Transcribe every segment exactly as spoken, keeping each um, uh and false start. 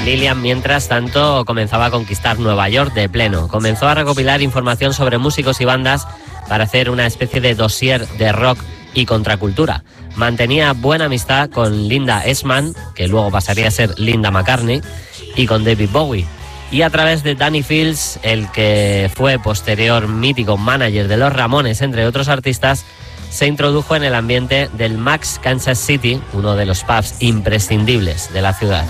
Lilian, mientras tanto, comenzaba a conquistar Nueva York de pleno. Comenzó a recopilar información sobre músicos y bandas para hacer una especie de dossier de rock y contracultura. Mantenía buena amistad con Linda Eastman, que luego pasaría a ser Linda McCartney, y con David Bowie. Y a través de Danny Fields, el que fue posterior mítico manager de los Ramones, entre otros artistas, se introdujo en el ambiente del Max Kansas City, uno de los pubs imprescindibles de la ciudad.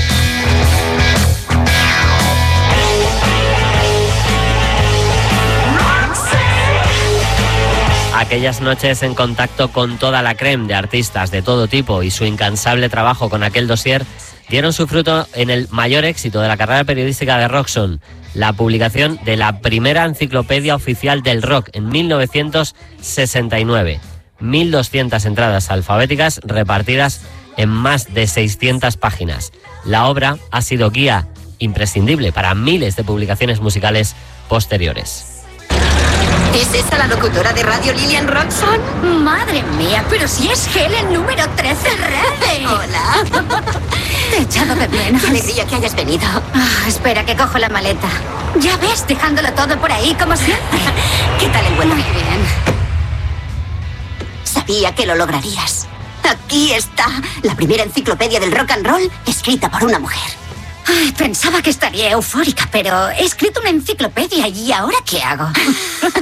Aquellas noches en contacto con toda la crème de artistas de todo tipo y su incansable trabajo con aquel dossier dieron su fruto en el mayor éxito de la carrera periodística de Roxon, la publicación de la primera enciclopedia oficial del rock en mil novecientos sesenta y nueve. mil doscientas entradas alfabéticas repartidas en más de seiscientas páginas. La obra ha sido guía imprescindible para miles de publicaciones musicales posteriores. ¿Es esa la locutora de radio Lilian Roxon? Madre mía, pero si es Helen número trece Rede. Hola. Te he echado de menos. Qué alegría que hayas venido. Ah, espera, que cojo la maleta. Ya ves, dejándolo todo por ahí, como siempre. ¿Qué tal el vuelo? Muy bien. Sabía que lo lograrías. Aquí está, la primera enciclopedia del rock and roll escrita por una mujer. Ay, pensaba que estaría eufórica, pero he escrito una enciclopedia y ¿ahora qué hago?